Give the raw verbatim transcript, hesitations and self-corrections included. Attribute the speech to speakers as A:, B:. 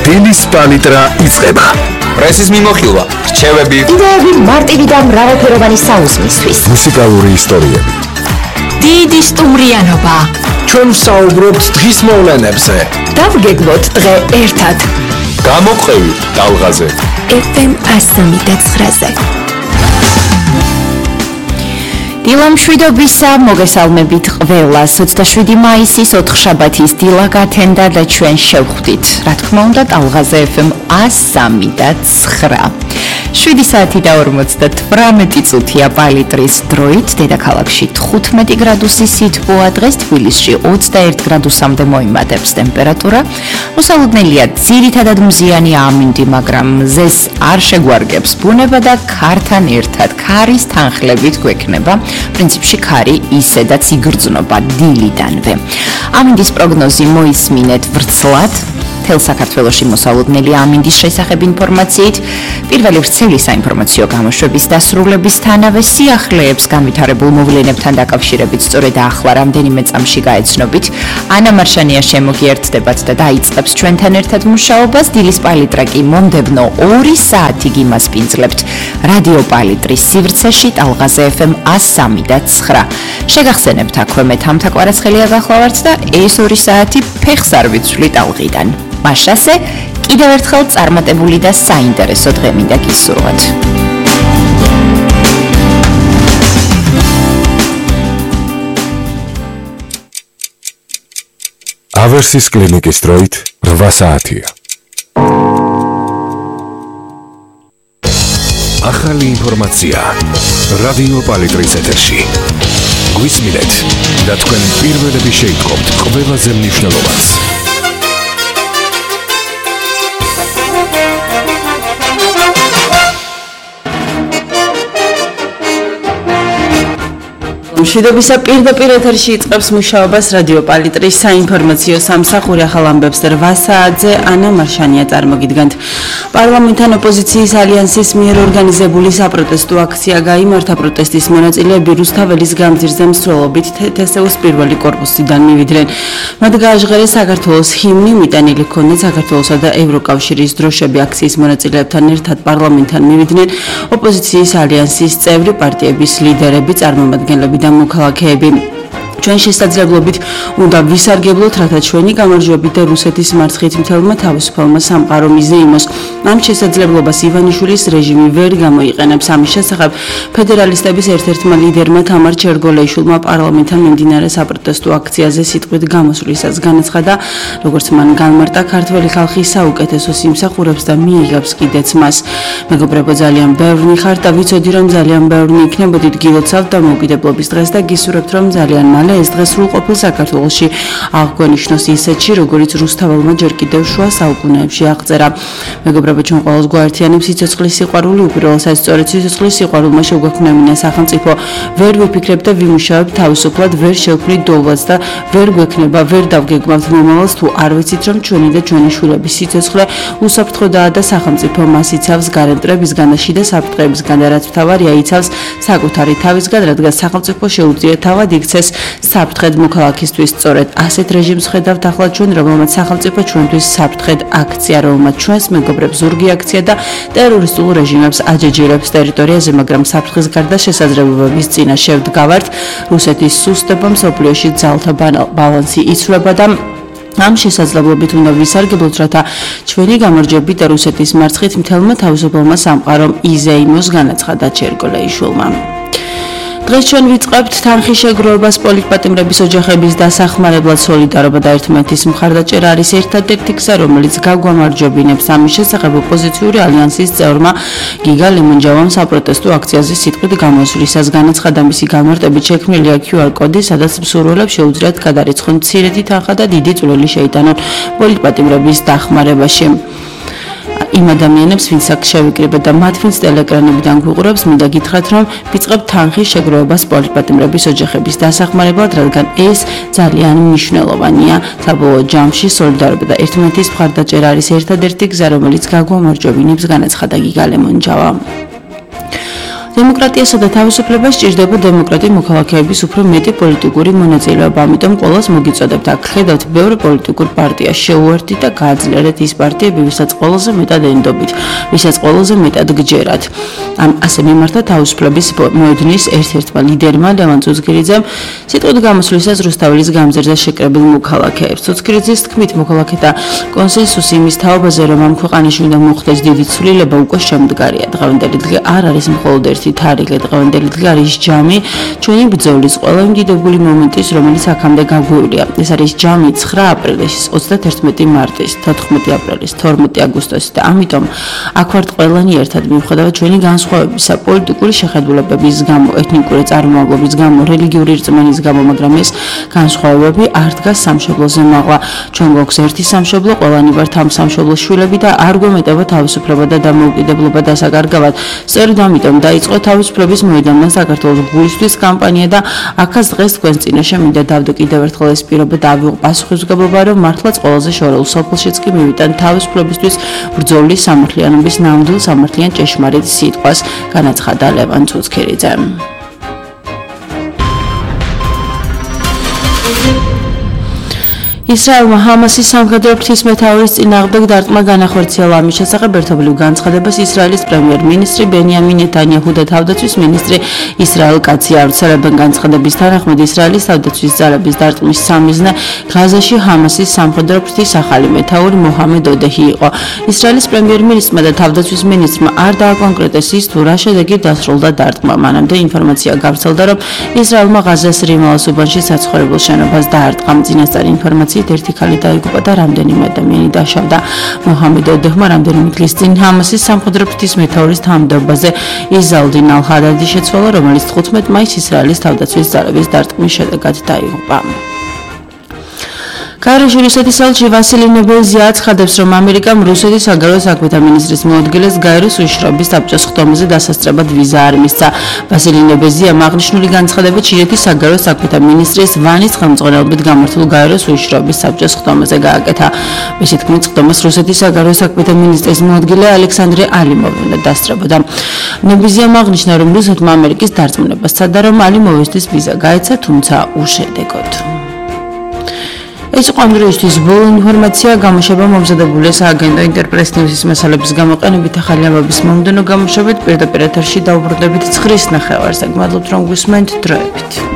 A: დილის პალიტრა იწყება.
B: პრესის მიმოხილვა, რჩევები,
C: იდეები მარტივი და მრავალფეროვანი საუზმისთვის.
A: მუსიკალური ისტორიები.
C: დიდი სტუმრიანობა.
A: ჩვენ ვსაუბრობთ დღის მოვლენებზე.
C: დავგეგმოთ დღე ერთად.
B: გამოყევი ტალღაზე.
C: ეფ ემ ასამი და ცხრაზე. დილა მშვიდობისა, მოგესალმებით ყველას. ოცდაშვიდი მაისის ოთხშაბათის დილა გათენდა და ჩვენ შევხვდით. რა თქმა უნდა, ტალღაზე ეფ ემ ასამი და ცხრა. შვიდი საათი და ორმოცდათვრამეტი წუთია პალიტრის დროით. დედაქალაქში თხუთმეტი გრადუსი სითბოა, დღეს თბილისში ოცდაერთი გრადუსამდე მოიმატებს ტემპერატურა. მოსალოდნელია ძირითადად მზიანი ამინდი, მაგრამ მზეს არ შეგვარგებს ბუნება და ქართან ერთად ქარის თანხლებით გვექნება. პრინციპში ქარი ისედაც იგრძნობა დილიდანვე. ამინდის პროგნოზი მოისმინეთ ვრცლად. მთელ საქართველოში მოსალოდნელი ამინდის შესახებ ინფორმაციით, პირველი ვრცელი საინფორმაციო გამოშვების დასრულებისთანავე სიახლეებს განვითარებულ მოვლენებთან დაკავშირებით სწორედ ახლა რამდენიმე წამში გაეცნობით. ანა მარშანია შემოგიერთდებათ და დაიწყებს ჩვენთან ერთად მუშაობას. დილის პალიტრა კი მომდევნო ორი საათი გიმასპინძლებთ რადიო პალიტრის სივრცეში ტალღაზე ეფ ემ ასამი და ცხრა. შეგახსენებთ აქვე მე თამთა კვარაცხელია გახლავართ და ეს ორი საათი ფეხს არ ვიცვლი ტალღიდან. მაშასე კიდევ ერთხელ წარმატებული და საინტერესო დღე მინდა გისურვოთ.
A: ავერსის კლინიკის დროით რვა საათია. ახალი ინფორმაცია რადიო პალიტრის ეთერში. გვისმინეთ და თქვენ პირველები შეიტყობთ ყველაზე მნიშვნელოვანს.
D: მშვიდობისა პირდაპირ ეთერში იწყებს მუშაობას რადიო პალიტრის საინფორმაციო სამსახური. ახალ ამბებს რვა საათზე ანა მარშანია წარმოგიდგენთ. პარლამენტთან ოპოზიციის ალიანსის მიერ ორგანიზებული საპროტესტო აქცია გაიმართა. პროტესტის მონაწილეები რუსთაველის გამზირზე მსვლელობით თე თე ეს-ის პირველი კორპუსიდან მივიდნენ. მათ გააჟღერეს საქართველოს ჰიმნი, მიტანილი ჰქონდათ საქართველოსა და ევროკავშირის დროშები. აქციის მონაწილეებთან ერთად პარლამენტთან მივიდნენ ოპოზიციის ალიანსის წევრი პარტიების ლიდერები, წარმომადგენლები და მოქალაქეები. ჩვენ შესაძლებლობით უნდა ვისარგებლოთ, რათა ჩვენი გამარჯვებით და რუსეთის მარცხით მთელმა თავისუფალმა სამყარომ იზეიმოს. ამ შესაძლებლობას ივანიშვილის რეჟიმი ვერ გამოიყენებს. ამის შესახებ ფედერალისტების ერთ-ერთმა ლიდერმა თამარ ჩერგოლეიშვილმა პარლამენტთან მიმდინარე საპროტესტო აქციაზე სიტყვით გამოსვლისას განაცხადა, როგორც მან განმარტა, ქართველი ხალხი საუკეთესო სიმსახურებს და მიიღებს კიდეც მას. მეგობრებო, ძალიან ბევრი ხართ და ვიცოდი, რომ ძალიან ბევრი იქნებოდით, გილოცავთ დამოუკიდებლობის დღეს და გისურვებთ, რომ ძალიან მალე ეს დღე სრულყოფილ საქართველოში აღგვენიშნოს ისეთში, როგორც რუსთაველმა ჯერ კიდევ შუა საუკუნეებში აღწერა. მეგობრებო, ჩვენ ყველას გვაერთიანებს სიცოცხლის სიყვარული, უპირველესად სწორედ სიცოცხლის სიყვარულმა შეგვექმნებინა სახელმწიფო. ვერ ვიფიქრებთ და ვიმუშავებთ თავისუფლად, ვერ შევქმნით დოვლას და ვერ გვექნება, ვერ დავგეგმავთ მომავალს, თუ არ ვიცით, რომ ჩვენი და ჩვენი შვილების სიცოცხლე უსაფრთხოდაა და სახელმწიფო მას იცავს გარემტრებისგან და შიდა საფრთხეებისგან და რაც მთავარია, იცავს საკუთარი თავისგან, რადგან სახელმწიფო შეუძლია თავად იქცეს საფრთხედ მოქალაქისთვის. სწორედ ასეთ რეჟიმს ხედავთ ახლა ჩვენ, რომელმაც სახელმწიფო ჩვენთვის საფრთხედ აქცია, რომელმაც ჩვენს მეგობრებს ზურგი აქცია და ტერორისტულ რეჟიმებს აჯეჯირებს ტერიტორიაზე, მაგრამ საფრთხის გარდა შესაძლებლობების წინაშე ვდგავართ. რუსეთის სუსტება მსოფლიოში ძალთა ბალანსი იცვლება და ამ შესაძლებლობით უნდა ვისარგებლოთ, რათა ჩვენი გამარჯვებით და რუსეთის მარცხით მთელმა თავისუფალმა სამყარომ იზეიმოს, განაცხადა ჩერგოლეიშვილმა. დღეს ჩვენ ვიწყებთ თანხის შეგროვებას პოლიტპატიმრების ოჯახების დასახმარებლად. სოლიდარობა და ერთმანეთის მხარდაჭერა არის ერთადერთი გზა, რომელიც გაგვამარჯვებინებს. ამის შესახებ ოპოზიციური ალიანსის წევრმა გიგა ლემონჯავამ საპროტესტო აქციაზე სიტყვით გამოსვლისას განაცხადა, მისი გამარტებით შექმნილია კიუ არ კოდი, სადაც მსურველებს შეუძლიათ გადარიცხონ მცირედი თანხა და დიდი წვლილი შეიტანონ პოლიტპატიმრების დახმარებაში. იმ ადამიანებს, ვინც აქ შევიკრიბეთ და მათ, ვინც ტელეკრანებიდან გვიყურებს, მინდა გითხრათ, რომ ვიწყებთ თანხის შეგროვებას პოლიტპატიმრების ოჯახების დასახმარებლად, რადგან ეს ძალიან მნიშვნელოვანია. საბოლოო ჯამში სოლიდარობა და ერთმანეთის მხარდაჭერა არის ერთადერთი გზა, რომელიც გაგვამარჯვებინებს, განაცხადა გიგა ლემონჯავა. დემოკრატიასა და თავისუფლებას სჭირდება დემოკრატი მოქალაქეების უფრო მეტი პოლიტიკური მონაწილეობა, ამიტომ ყველას მოგიწოდებთ აქ ხედავთ ბევრი პოლიტიკურ პარტია შეუერთდით და გააძლიერეთ ის პარტიები, ვისაც ყველაზე მეტად ენდობით, ვისაც ყველაზე მეტად გჯერათ. ამ ასე მიმართა თავისუფლების მოედნის ერთ-ერთმა ლიდერმა ლევან ცუცქირიძემ სიტყვით გამოსვლისას რუსთაველის გამზირზე შეკრებილ მოქალაქეებს. ცუცქირიძის თქმით, მოქალაქეთა კონსენსუსი იმის თაობაზე, რომ ამ ქვეყანაში მოხდეს დიდი ცვლილება, უკვე შემდგარია. დღევანდელი დღე არ არის მხოლოდ ერთი თარიღი, დღევანდელი დღე არის ჯამი ჩვენი ბრძოლის ყველა იმდიდებული მომენტის, რომელიც აქამდე გაგვივლია. ეს არის ჯამი ცხრა აპრილის, ოცდაათერთმეტი მარტის, თოთხმეტი აპრილის, თორმეტი აგვისტოსის და ამიტომ აქ ვართ ყველანი ერთად მიუხედავად ჩვენი განსხვავებისა, პოლიტიკური შეხედულებების გამო, ეთნიკური წარმომავლობის გამო, რელიგიური რწმენის გამო, მაგრამ ეს განსხვავებები არ დგას სამშობლოზე მაღლა. ჩვენ გვაქვს ერთი სამშობლო, ყველანი ვართ ამ სამშობლოს შვილები და არ გვემეტება თავისუფლება და დამოუკიდებლობა დასაკარგავად. სწორედ ამიტომ დაიწყო თავისუფლების მოედანმა საქართველოს გულისთვის კამპანია და აქაც დღეს თქვენს წინაშე მინდა დავდო კიდევ ერთხელ ეს პირობა და ავიღო პასუხისმგებლობა, რომ მართლაც ყველაზე შორეულ სოფელშიც კი მივიტან თავისუფლებისთვის ბრძოლის სამართლიანობის ნამდვილ სამართლიან ჭეშმარიტ სიტყვას, განაცხადა ლევან ცუცქირიძემ. ისრაელმა ჰამასის სამხედრო ღვთისმეტაურის წინააღმდეგ დარტყმა განახორციელა. ამის შესახებ ერთობლივ განცხადებას ისრაელის პრემიერ-მინისტრი ბენიამინ ნეტანიაჰუ და თავდაცვის მინისტრი ისრაელ კაცი აუცილებლად განცხადების თანახმად ისრაელის თავდაცვის ძალების დარტყმის სამიზნე ღაზაში ჰამასის სამხედრო ღვთის ახალი მეთაური მოჰამედ ოდეჰი იყო. ისრაელის პრემიერ-მინისტრმა და თავდაცვის მინისტრმა არ დააკონკრეტეს ის, თუ რა შედეგით დასრულდა დარტყმა. მანამდე ინფორმაცია გავრცელდა, რომ ისრაელმა ღაზას რიმალის უბანში საცხოვრებელ შენობას დაარტყმა. წინასწარი ინფორმაცია ერთი ქალი დაიღუპა და რამდენიმე ადამიანი დაშავდა. მოჰამედ ოდეჰმა რამდენიმე დღის წინ ჰამასის სამხედრო ღვთისმეტაურის თანამდებობაზე იზალდინ ალ-ჰადადი შეცვალა, რომელიც თხუთმეტ მაისს ისრაელის თავდაცვის ძალების დარტყმის შედეგად დაიღუპა. კაიროში რუსეთის ელჩი ვასილი ნებელზია აცხადებს, რომ ამერიკამ რუსეთის საგარეო საქმეთა მინისტრის მოადგილეს გაეროს უშიშროების საბჭოს ხდომაზე დასასწრებად ვიზა არ მისცა. ვასილი ნებელზიამ აღნიშნული განცხადება ჩინეთის საგარეო საქმეთა მინისტრის ვანის ხელმძღვანელობით გამართულ გაეროს უშიშროების საბჭოს ხდომაზე გააკეთა. მისი თქმით, ხდომას რუსეთის საგარეო საქმეთა მინისტრის მოადგილე ალექსანდრე ალიმოვი უნდა დასწრებოდა. ნებელზიამ აღნიშნა, რომ რუსეთმა ამერიკის დარწმუნება სცადა, რომ ალიმოვისთვის ვიზა გაეცა, თუმცა უშედეგოდ. ეს იყო ამ დროისთვის ბოლო ინფორმაცია. გამოშვება მომზადებულია სააგენტო ინტერპრეს ნიუსის მასალების გამოყენებით. ახალი ამბების მომდევნო გამოშვებით პირდაპირ ეთერში დაუბრუნდებით ცხრის ნახევარზე. გმადლობთ, რომ გვისმენთ. დროებით.